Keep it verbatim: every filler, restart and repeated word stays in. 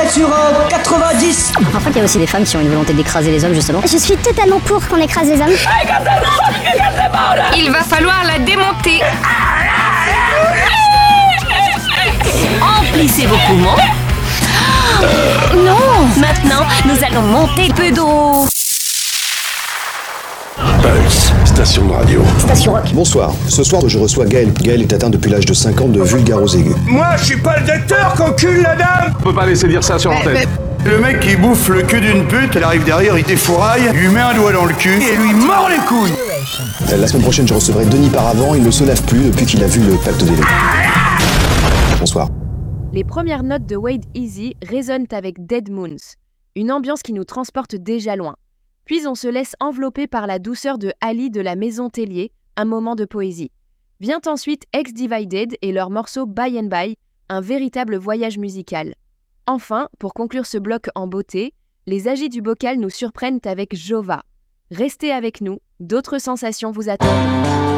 sur euh, quatre-vingt-dix. Enfin, il y a aussi des femmes qui ont une volonté d'écraser les hommes, justement. Je suis totalement pour qu'on écrase les hommes. Il va falloir la démonter. Emplissez vos poumons. Non. Maintenant, nous allons monter peu d'eau. Pulse, station de radio. Station rock. Bonsoir. Ce soir, je reçois Gaël. Gaël est atteint depuis l'âge de cinq ans de vulgarose aiguë. Moi, je suis pas le docteur qu'encule la dame. On peut pas laisser dire ça sur l'antenne. Le mec qui bouffe le cul d'une pute, elle arrive derrière, il défouraille, lui met un doigt dans le cul et lui mord les couilles. La semaine prochaine, je recevrai Denis Paravant. Il ne se lave plus depuis qu'il a vu le pacte des loups. Bonsoir. Les premières notes de Wade Easy résonnent avec Dead Moons, une ambiance qui nous transporte déjà loin. Puis on se laisse envelopper par la douceur de Ali de la Maison Tellier, un moment de poésie. Vient ensuite Ex-Divided et leur morceau By and By, un véritable voyage musical. Enfin, pour conclure ce bloc en beauté, les agis du bocal nous surprennent avec Jova. Restez avec nous, d'autres sensations vous attendent.